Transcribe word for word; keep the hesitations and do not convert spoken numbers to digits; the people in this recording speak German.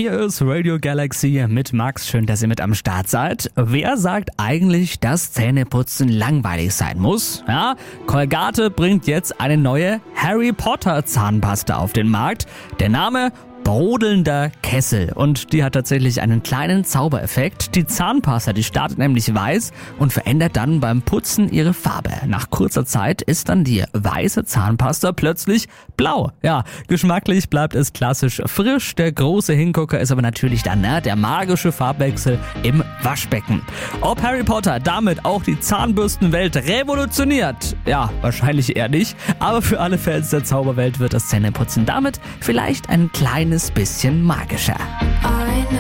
Hier ist Radio Galaxy mit Max. Schön, dass ihr mit am Start seid. Wer sagt eigentlich, dass Zähneputzen langweilig sein muss? Ja, Colgate bringt jetzt eine neue Harry Potter Zahnpasta auf den Markt. Der Name: brodelnder Kessel, und die hat tatsächlich einen kleinen Zaubereffekt. Die Zahnpasta, die startet nämlich weiß und verändert dann beim Putzen ihre Farbe. Nach kurzer Zeit ist dann die weiße Zahnpasta plötzlich blau. Ja, geschmacklich bleibt es klassisch frisch. Der große Hingucker ist aber natürlich dann ne, der magische Farbwechsel im Waschbecken. Ob Harry Potter damit auch die Zahnbürstenwelt revolutioniert? Ja, wahrscheinlich eher nicht. Aber für alle Fans der Zauberwelt wird das Zähneputzen damit vielleicht ein kleines bisschen magischer.